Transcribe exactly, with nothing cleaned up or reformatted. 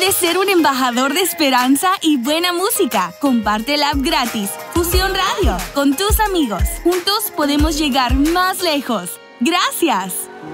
Puedes ser un embajador de esperanza y buena música. Comparte la app gratis Fusión Radio con tus amigos. Juntos podemos llegar más lejos. ¡Gracias!